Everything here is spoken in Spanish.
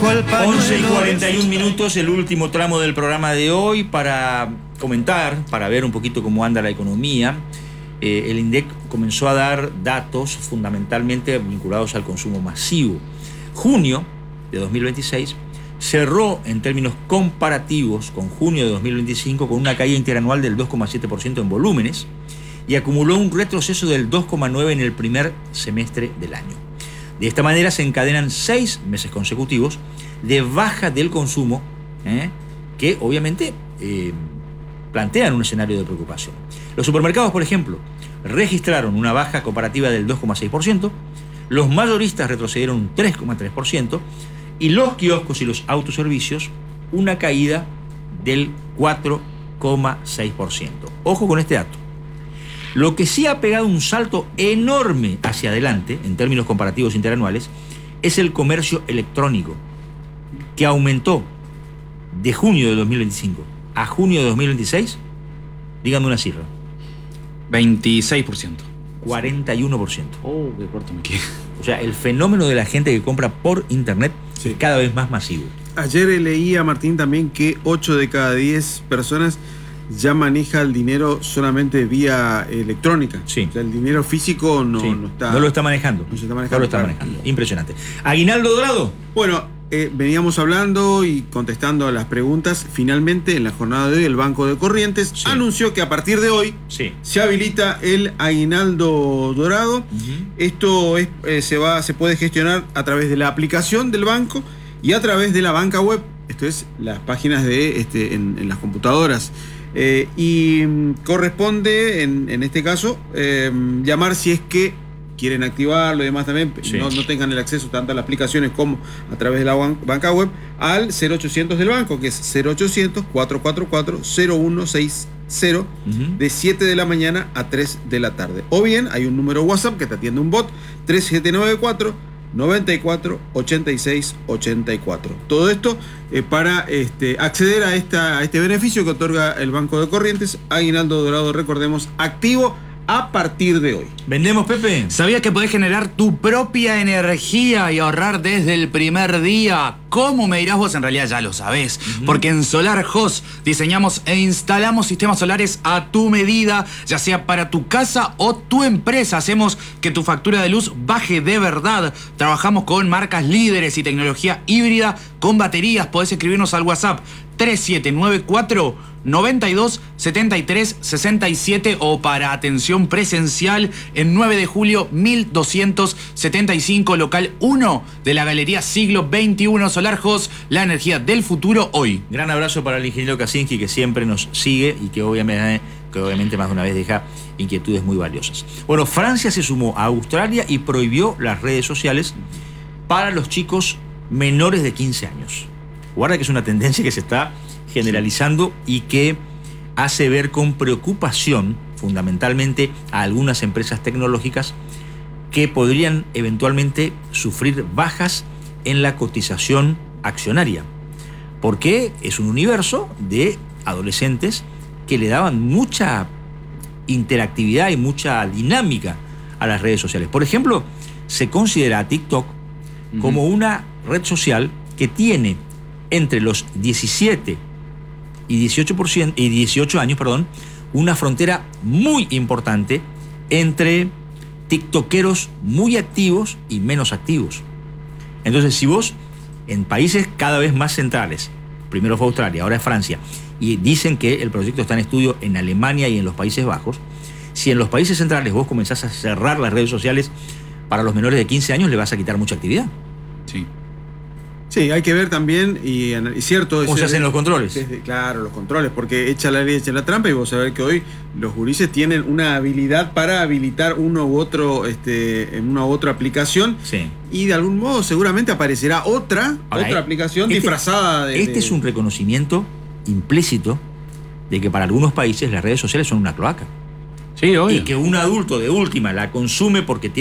11:41, el último tramo del programa de hoy para comentar, para ver un poquito cómo anda la economía. El INDEC comenzó a dar datos fundamentalmente vinculados al consumo masivo. Junio de 2026 cerró en términos comparativos con junio de 2025 con una caída interanual del 2,7% en volúmenes y acumuló un retroceso del 2,9% en el primer semestre del año. De esta manera se encadenan 6 meses consecutivos de baja del consumo, que obviamente plantean un escenario de preocupación. Los supermercados, por ejemplo, registraron una baja comparativa del 2,6%, los mayoristas retrocedieron un 3,3% y los kioscos y los autoservicios una caída del 4,6%. Ojo con este dato. Lo que sí ha pegado un salto enorme hacia adelante, en términos comparativos interanuales, es el comercio electrónico, que aumentó de junio de 2025 a junio de 2026, díganme una cifra. 26%. 41%. Oh, qué corto me quedé. O sea, el fenómeno de la gente que compra por internet es cada vez más masivo. Ayer leía, Martín, también que 8 de cada 10 personas ya maneja el dinero solamente vía electrónica. Sí. O sea, el dinero físico no lo está manejando. No se está manejando. No lo está manejando. Impresionante. Aguinaldo Dorado. Bueno, veníamos hablando y contestando a las preguntas. Finalmente, en la jornada de hoy, el Banco de Corrientes anunció que a partir de hoy se habilita el Aguinaldo Dorado. Esto se puede gestionar a través de la aplicación del banco y a través de la banca web. Esto es las páginas de en las computadoras. Y corresponde, en este caso, llamar si es que quieren activarlo y demás también, no tengan el acceso tanto a las aplicaciones como a través de la banca web, al 0800 del banco, que es 0800-444-0160, de 7 de la mañana a 3 de la tarde. O bien, hay un número WhatsApp que te atiende un bot, 3794-94-86-84. Todo esto para acceder a este beneficio que otorga el Banco de Corrientes. Aguinaldo Dorado, recordemos, activo a partir de hoy. ¿Vendemos, Pepe? ¿Sabías que podés generar tu propia energía y ahorrar desde el primer día? ¿Cómo me dirás vos? En realidad ya lo sabés, porque en Solar Host diseñamos e instalamos sistemas solares a tu medida, ya sea para tu casa o tu empresa. Hacemos que tu factura de luz baje de verdad. Trabajamos con marcas líderes y tecnología híbrida con baterías. Podés escribirnos al WhatsApp 3794-927367 o para atención presencial en 9 de julio 1275, local 1 de la Galería Siglo XXI. Solar Host, la energía del futuro hoy. Gran abrazo para el ingeniero Kaczynski, que siempre nos sigue y que obviamente más de una vez deja inquietudes muy valiosas. Bueno, Francia se sumó a Australia y prohibió las redes sociales para los chicos menores de 15 años. Guarda que es una tendencia que se está generalizando y que hace ver con preocupación fundamentalmente a algunas empresas tecnológicas que podrían eventualmente sufrir bajas en la cotización accionaria, porque es un universo de adolescentes que le daban mucha interactividad y mucha dinámica a las redes sociales. Por ejemplo, se considera a TikTok como una red social que tiene entre los 17 y 18 años, una frontera muy importante entre tiktokeros muy activos y menos activos. Entonces, si vos, en países cada vez más centrales, primero fue Australia, ahora es Francia, y dicen que el proyecto está en estudio en Alemania y en los Países Bajos, si en los países centrales vos comenzás a cerrar las redes sociales para los menores de 15 años, le vas a quitar mucha actividad. Sí, hay que ver también, y cierto... ¿Cómo se hacen los controles? Claro, los controles, porque echa la ley, echa la trampa, y vos sabés que hoy los gurises tienen una habilidad para habilitar uno u otro, en una u otra aplicación, y de algún modo seguramente aparecerá otra aplicación disfrazada de... Este es un reconocimiento implícito de que para algunos países las redes sociales son una cloaca. Sí, obvio. Y que un adulto de última la consume porque tiene